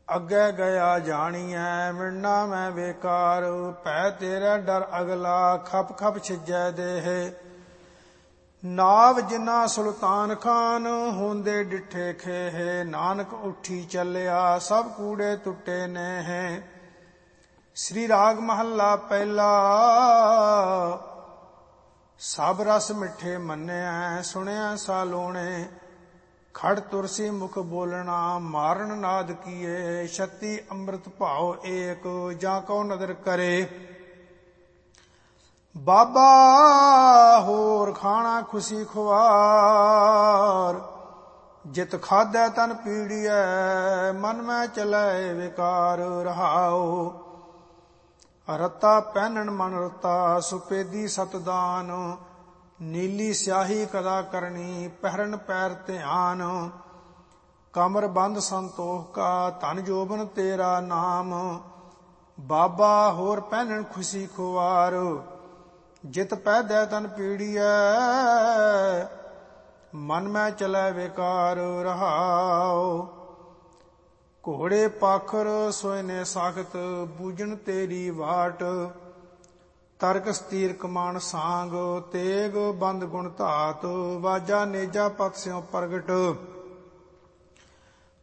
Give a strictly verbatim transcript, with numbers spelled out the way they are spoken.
ਅੱਗੇ ਗਿਆ ਜਾਣੀਐ ਮਿਲਣਾ ਮੈਂ ਬੇਕਾਰ। ਭੈ ਤੇਰਾ ਡਰ ਅਗਲਾ ਖਪ ਖਪ ਛਿਜੈ ਦੇਹ। ਨਾਵ ਜਿਨਾ ਸੁਲਤਾਨ ਖਾਨ ਹੁੰਦੇ ਡਿਠੇ ਖੇਹ। ਨਾਨਕ ਉੱਠੀ ਚੱਲਿਆ ਸਭ ਕੂੜੇ ਟੁੱਟੇ ਨੇ ਹੈ। ਸ੍ਰੀ ਰਾਗ ਮਹੱਲਾ ਪਹਿਲਾ। ਸਭ ਰਸ ਮਿੱਠੇ ਮੰਨਿਆ ਸੁਣਿਆ ਸਾਲੋਣੇ। ਖੜ ਤੁਰਸੀ ਮੁਖ ਬੋਲਣਾ ਮਾਰਨ ਨਾਦ ਕੀਏ। ਛੱਤੀ ਅੰਮ੍ਰਿਤ ਭਾਉ ਏਕ ਜਾਂ ਕਉ ਨਦਰ ਕਰੇ। ਬਾਬਾ ਹੋਰ ਖਾਣਾ ਖੁਸ਼ੀ ਖੁਆਰ। ਜਿਤ ਖਾਧੈ ਤਨ ਪੀੜੀਐ ਮਨ ਮੈਂ ਚਲੈ ਵਿਕਾਰ। ਰਹਾਉ ਰਤਾ ਪਹਿਨਣ ਮਨ ਰਤਾ ਸੁਪੇਦੀ ਸਤਦਾਨ। ਨੀਲੀ ਸਿਆਹੀ ਕਦਾ ਕਰਨੀ ਪਹਿਰਨ ਪੈਰ ਧਿਆਨ। ਕਮਰ ਬੰਦ ਸੰਤੋਖ ਕਾ ਧਨ ਜੋਬਨ ਤੇਰਾ ਨਾਮ। ਬਾਬਾ ਹੋਰ ਪਹਿਨਣ ਖੁਸ਼ੀ ਖੁਆਰ। ਜਿਤ ਪੈਦੈ ਤਨ ਪੀੜੀਐ ਮਨ ਮੈਂ ਚਲੈ ਵਿਕਾਰ। ਰਹਾਉ ਘੋੜੇ ਪਾਖਰ ਸੋਇਨੇ ਸਾਖਤ ਬੂਝਣ ਤੇਰੀ ਵਾਟ। ਤਰਕ ਸਤੀਰ ਕਮਾਨ ਸਾਂਗ ਤੇਗ ਬੰਦ ਗੁਣ ਧਾਤ। ਵਾਜਾ ਨੇਜਾ ਪਤ ਸਿਉ ਪ੍ਰਗਟ